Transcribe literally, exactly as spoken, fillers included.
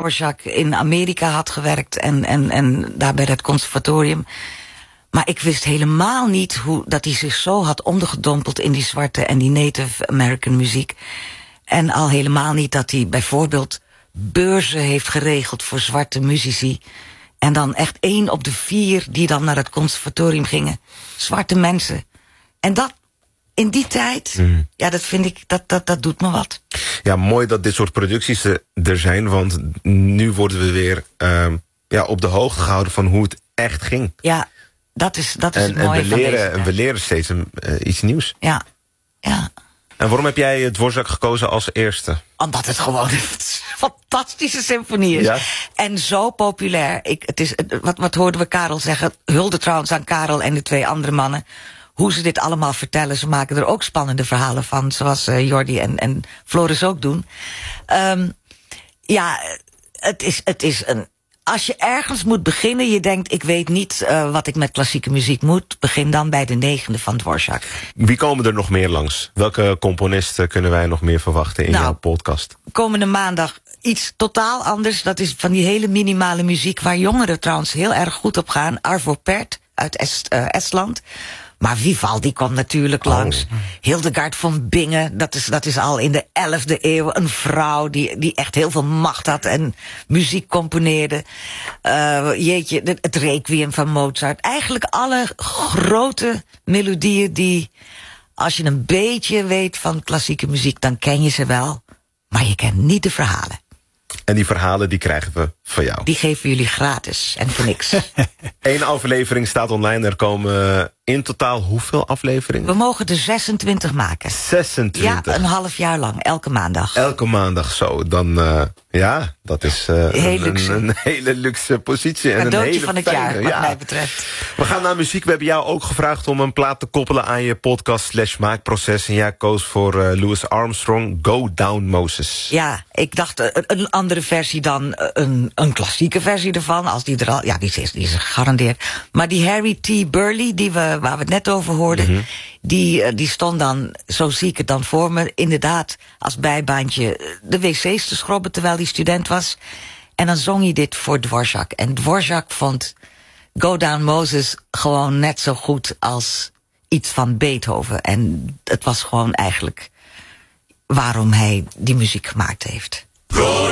Dvorak in Amerika had gewerkt en, en, en daar bij het conservatorium. Maar ik wist helemaal niet hoe dat hij zich zo had ondergedompeld in die zwarte en die Native American muziek. En al helemaal niet dat hij bijvoorbeeld beurzen heeft geregeld voor zwarte muzici. En dan echt één op de vier die dan naar het conservatorium gingen. Zwarte mensen. En dat in die tijd, mm. ja, dat vind ik, dat, dat, dat doet me wat. Ja, mooi dat dit soort producties er zijn, want nu worden we weer uh, ja, op de hoogte gehouden van hoe het echt ging. Ja, dat is, dat is en, het mooie en we van leren, deze En we leren steeds een, uh, iets nieuws. Ja, ja. En waarom heb jij Dvorak gekozen als eerste? Omdat het gewoon een fantastische symfonie is. Ja? En zo populair. Ik, het is, wat, wat hoorden we Karel zeggen? Hulde trouwens aan Karel en de twee andere mannen. Hoe ze dit allemaal vertellen. Ze maken er ook spannende verhalen van. Zoals uh, Jordi en, en Floris ook doen. Um, ja, het is, het is een... Als je ergens moet beginnen, je denkt, ik weet niet uh, wat ik met klassieke muziek moet, begin dan bij de negende van Dvorak. Wie komen er nog meer langs? Welke componisten kunnen wij nog meer verwachten in nou, jouw podcast? Komende maandag iets totaal anders. Dat is van die hele minimale muziek waar jongeren trouwens heel erg goed op gaan. Arvo Pärt uit Est, uh, Estland. Maar Vivaldi komt natuurlijk oh. langs. Hildegard von Bingen, dat is, dat is al in de elfde eeuw een vrouw die, die echt heel veel macht had en muziek componeerde. Uh, jeetje, het, het Requiem van Mozart. Eigenlijk alle grote melodieën die, als je een beetje weet van klassieke muziek, dan ken je ze wel. Maar je kent niet de verhalen. En die verhalen die krijgen we van jou. Die geven jullie gratis en voor niks. Eén aflevering staat online. Er komen in totaal hoeveel afleveringen? We mogen er zesentwintig maken. zesentwintig? Ja, een half jaar lang. Elke maandag. Elke maandag zo. Dan, uh, ja, dat is uh, Heel een, een, een hele luxe positie. En een hele van het fijne, jaar, wat ja. mij betreft. We gaan naar muziek. We hebben jou ook gevraagd om een plaat te koppelen aan je podcast slash maakproces. En jij koos voor uh, Louis Armstrong, Go Down Moses. Ja, ik dacht uh, een andere versie dan uh, een, een klassieke versie ervan. Als die er al, ja, die is, die is gegarandeerd. Maar die Harry T. Burleigh, die we, waar we het net over hoorden, mm-hmm. die, uh, die stond dan, zo zie ik het dan voor me, inderdaad als bijbaantje de wc's te schrobben terwijl hij student was. En dan zong hij dit voor Dvorak. En Dvorak vond Go Down Moses gewoon net zo goed als iets van Beethoven. En het was gewoon eigenlijk waarom hij die muziek gemaakt heeft.